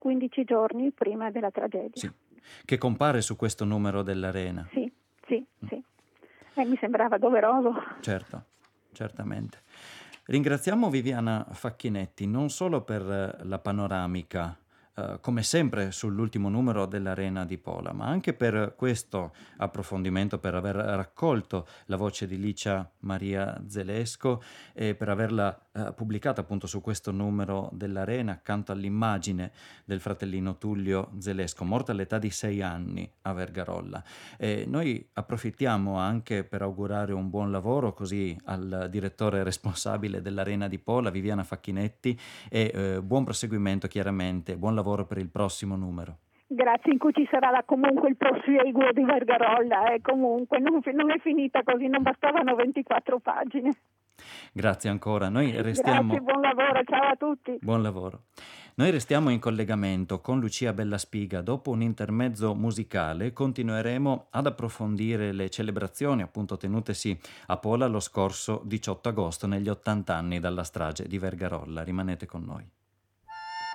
15 giorni prima della tragedia. Sì, che compare su questo numero dell'Arena. Sì, sì, sì. Mi sembrava doveroso. Certo, certamente. Ringraziamo Viviana Facchinetti non solo per la panoramica, come sempre sull'ultimo numero dell'Arena di Pola, ma anche per questo approfondimento, per aver raccolto la voce di Licia Maria Zelesco e per averla pubblicata appunto su questo numero dell'Arena accanto all'immagine del fratellino Tullio Zelesco, morto all'età di 6 anni a Vergarolla. E noi approfittiamo anche per augurare un buon lavoro così al direttore responsabile dell'Arena di Pola, Viviana Facchinetti, e buon proseguimento chiaramente, buon lavoro per il prossimo numero. Grazie, in cui ci sarà comunque il proseguo di Vergarolla, comunque non è finita così, non bastavano 24 pagine. Grazie ancora. Noi Grazie, restiamo... buon lavoro, ciao a tutti. Buon lavoro. Noi restiamo in collegamento con Lucia Bellaspiga. Dopo un intermezzo musicale continueremo ad approfondire le celebrazioni appunto tenutesi a Pola lo scorso 18 agosto negli 80 anni dalla strage di Vergarolla. Rimanete con noi.